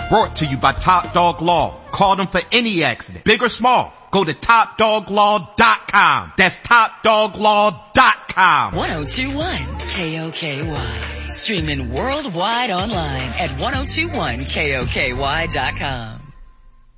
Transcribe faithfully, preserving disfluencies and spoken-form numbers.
brought to you by Top Dog Law. Call them for any accident, big or small. Go to top dog law dot com. That's top dog law dot com. ten twenty-one K O K Y. Streaming worldwide online at ten twenty-one K O K Y dot com.